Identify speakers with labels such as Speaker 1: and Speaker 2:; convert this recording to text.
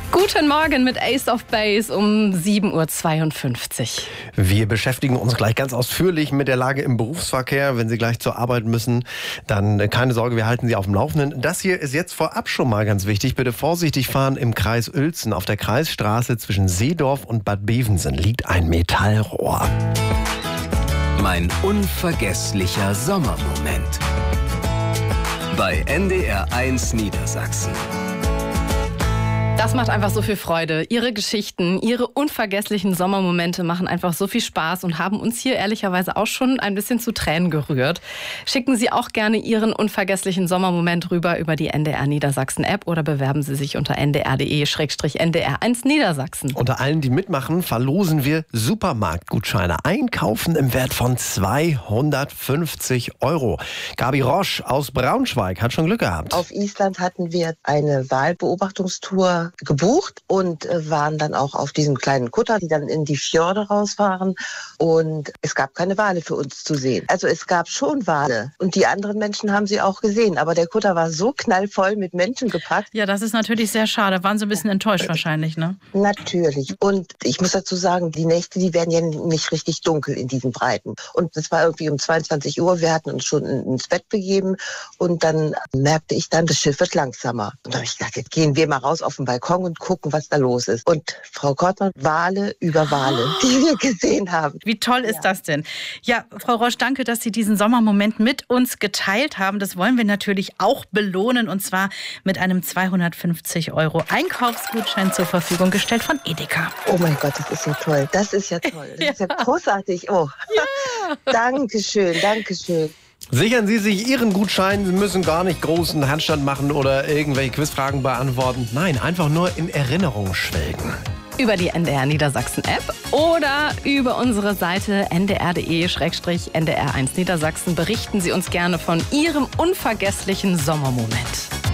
Speaker 1: Guten Morgen mit Ace of Base um 7.52 Uhr.
Speaker 2: Wir beschäftigen uns gleich ganz ausführlich mit der Lage im Berufsverkehr. Wenn Sie gleich zur Arbeit müssen, dann keine Sorge, wir halten Sie auf dem Laufenden. Das hier ist jetzt vorab schon mal ganz wichtig. Bitte vorsichtig fahren im Kreis Uelzen. Auf der Kreisstraße zwischen Seedorf und Bad Bevensen liegt ein Metallrohr.
Speaker 3: Mein unvergesslicher Sommermoment. Bei NDR 1 Niedersachsen.
Speaker 1: Das macht einfach so viel Freude. Ihre Geschichten, Ihre unvergesslichen Sommermomente machen einfach so viel Spaß und haben uns hier ehrlicherweise auch schon ein bisschen zu Tränen gerührt. Schicken Sie auch gerne Ihren unvergesslichen Sommermoment rüber über die NDR Niedersachsen App oder bewerben Sie sich unter ndr.de/ndr1 Niedersachsen.
Speaker 2: Unter allen, die mitmachen, verlosen wir Supermarktgutscheine. Einkaufen im Wert von 250 €. Gabi Rosch aus Braunschweig hat schon Glück gehabt.
Speaker 4: Auf Island hatten wir eine Walbeobachtungstour gebucht und waren dann auch auf diesem kleinen Kutter, die dann in die Fjorde rausfahren. Und es gab keine Wale für uns zu sehen. Also es gab schon Wale und die anderen Menschen haben sie auch gesehen. Aber der Kutter war so knallvoll mit Menschen gepackt.
Speaker 5: Ja, das ist natürlich sehr schade. Waren Sie ein bisschen enttäuscht wahrscheinlich, ne?
Speaker 4: Natürlich. Und ich muss dazu sagen, die Nächte, die werden ja nicht richtig dunkel in diesen Breiten. Und es war irgendwie um 22 Uhr. Wir hatten uns schon ins Bett begeben. Und dann merkte ich dann, das Schiff wird langsamer. Und da habe ich gedacht, jetzt gehen wir mal raus auf den Balkon und gucken, was da los ist. Und Frau Kortmann, Wale über Wale, die wir gesehen haben.
Speaker 5: Wie toll ist das denn? Ja, Frau Rosch, danke, dass Sie diesen Sommermoment mit uns geteilt haben. Das wollen wir natürlich auch belohnen und zwar mit einem 250 € Einkaufsgutschein zur Verfügung gestellt von Edeka.
Speaker 4: Oh mein Gott, das ist ja toll. Das ist ja toll. Das ist ja großartig. Oh, ja. Dankeschön, Dankeschön.
Speaker 2: Sichern Sie sich Ihren Gutschein. Sie müssen gar nicht großen Handstand machen oder irgendwelche Quizfragen beantworten. Nein, einfach nur in Erinnerung schwelgen.
Speaker 1: Über die NDR Niedersachsen App oder über unsere Seite ndr.de/ndr1 Niedersachsen berichten Sie uns gerne von Ihrem unvergesslichen Sommermoment.